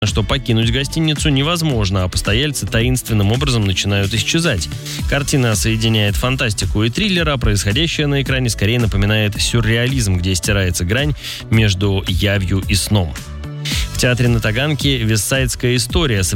что покинуть гостиницу невозможно, а постояльцы таинственным образом начинают исчезать. Картина соединяет фантастику и триллер, а происходящее на экране скорее напоминает сюрреализм, где стирается грань между явью и сном. В театре на Таганке «Вестсайдская история»